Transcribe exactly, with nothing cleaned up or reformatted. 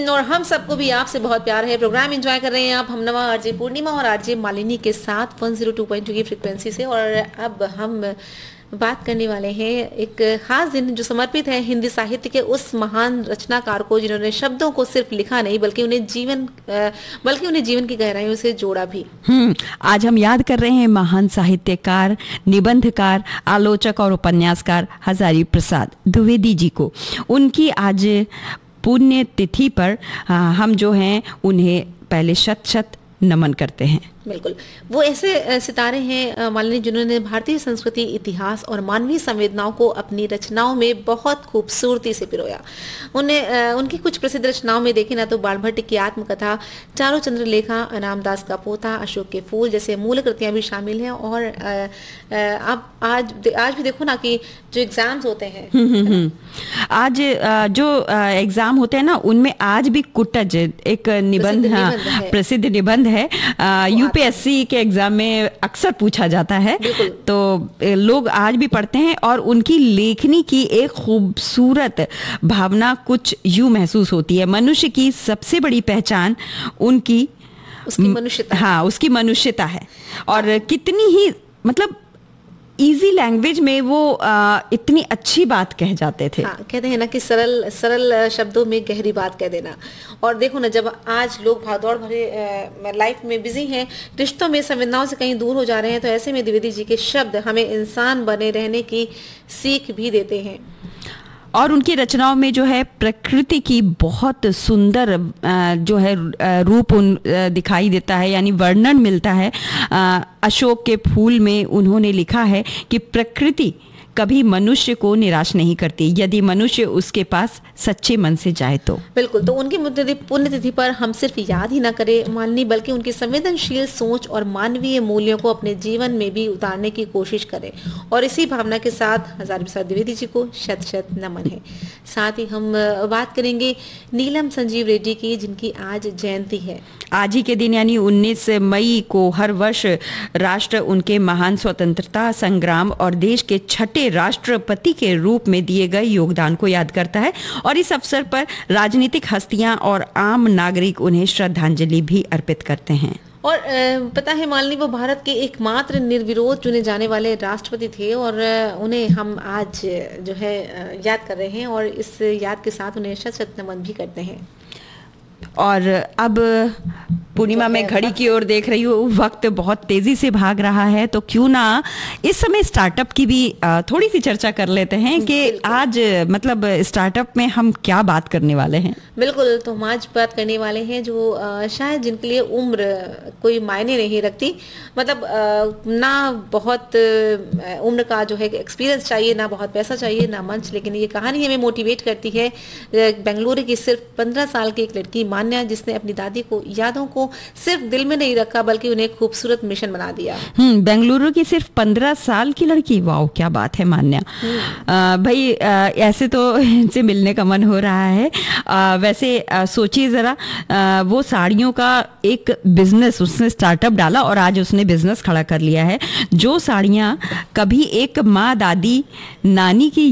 Evening और हम सबको भी आपसे बहुत प्यार है। प्रोग्राम एंजॉय कर रहे हैं आप हमनवा आरजे पूर्णिमा और आरजे मालिनी के साथ one zero two point two की फ्रीक्वेंसी से। और अब हम बात करने वाले हैं एक खास दिन जो समर्पित है हिंदी साहित्य के उस महान रचनाकार को जिन्होंने शब्दों को सिर्फ लिखा नहीं बल्कि उन्हें जीवन बल्कि उन्हें जीवन की गहराइयों से जोड़ा भी। हम्म आज हम याद कर रहे हैं महान साहित्यकार, निबंधकार, आलोचक और उपन्यासकार हजारी प्रसाद द्विवेदी जी को। उनकी आज पुण्य तिथि पर हम जो हैं उन्हें पहले शत शत नमन करते हैं। बिल्कुल, वो ऐसे सितारे हैं मालिनी जिन्होंने भारतीय संस्कृति, इतिहास और मानवीय संवेदनाओं को अपनी रचनाओं में बहुत खूबसूरती से पिरोया। उन्हें उनकी कुछ प्रसिद्ध रचनाओं में देखें ना तो बाणभट्ट की आत्मकथा, चारू चंद्रलेखा, अनाम दास का पोता, अशोक के फूल जैसे मूल कृतियां भी शामिल हैं। और आप आज आज भी देखो ना कि जो एग्जाम्स होते हैं आज जो एग्जाम होते हैं ना उनमें आज भी कुटज एक निबंध, हाँ, प्रसिद्ध निबंध है, यूपीएससी के एग्जाम में अक्सर पूछा जाता है, तो लोग आज भी पढ़ते हैं। और उनकी लेखनी की एक खूबसूरत भावना कुछ यूं महसूस होती है। मनुष्य की सबसे बड़ी पहचान उनकी उसकी मनुष्यता, हाँ उसकी मनुष्यता है। और कितनी ही मतलब इजी लैंग्वेज में वो आ, इतनी अच्छी बात कह जाते थे। हाँ, कहते हैं ना कि सरल सरल शब्दों में गहरी बात कह देना। और देखो ना, जब आज लोग भागदौड़ भरे लाइफ में बिजी हैं, रिश्तों में संवेदनाओं से कहीं दूर हो जा रहे हैं, तो ऐसे में द्विवेदी जी के शब्द हमें इंसान बने रहने की सीख भी देते हैं। और उनकी रचनाओं में जो है प्रकृति की बहुत सुंदर जो है रूप उन दिखाई देता है, यानी वर्णन मिलता है। अशोक के फूल में उन्होंने लिखा है कि प्रकृति कभी मनुष्य को निराश नहीं करती यदि मनुष्य उसके पास सच्चे मन से जाए तो। बिल्कुल, तो उनकी पुण्यतिथि पर हम सिर्फ याद ही ना करें मालिनी, बल्कि उनकी संवेदनशील सोच और मानवीय मूल्यों को अपने जीवन में भी उतारने की कोशिश करें। और इसी भावना के साथ हजारी प्रसाद द्विवेदी जी को शत शत नमन है। साथ ही हम बात करेंगे नीलम संजीव रेड्डी की, जिनकी आज जयंती है। आज ही के दिन यानी उन्नीस मई को हर वर्ष राष्ट्र उनके महान स्वतंत्रता संग्राम और देश के छठे राष्ट्रपति के रूप में दिए गए योगदान को याद करता है। और इस अवसर पर राजनीतिक हस्तियां और आम नागरिक उन्हें श्रद्धांजलि भी अर्पित करते हैं। और पता है मालिनी, वो भारत के एकमात्र निर्विरोध चुने जाने वाले राष्ट्रपति थे और उन्हें हम आज जो है याद कर रहे हैं और इस याद के साथ उन्हें शत शत नमन भी करते हैं। और अब पूर्णिमा में घड़ी की ओर देख रही हूँ, वक्त बहुत तेजी से भाग रहा है, तो क्यों ना इस समय स्टार्टअप की भी थोड़ी सी चर्चा कर लेते हैं कि आज मतलब स्टार्टअप में हम क्या बात करने वाले हैं। बिल्कुल, तो हम आज बात करने वाले हैं जो शायद जिनके लिए उम्र कोई मायने नहीं रखती, मतलब ना बहुत उम्र का जो है एक्सपीरियंस चाहिए, ना बहुत पैसा चाहिए, ना मंच, लेकिन ये कहानी हमें मोटिवेट करती है। बेंगलुरु की सिर्फ पंद्रह साल की एक लड़की मान्या, जिसने अपनी दादी को यादों को सिर्फ दिल में नहीं रखा बल्कि उन्हें खूबसूरत मिशन बना दिया। हम्म बेंगलुरु की सिर्फ पंद्रह साल की लड़की, वाओ क्या बात है मान्या। भाई आ, ऐसे तो इनसे मिलने का मन हो रहा है। आ, वैसे सोचिए जरा, आ, वो साड़ियों का एक बिजनेस उसने स्टार्टअप डाला और आज उसने बिजनेस खड़ा कर लिया है। जो साड़ियाँ कभी एक माँ, दादी, नानी की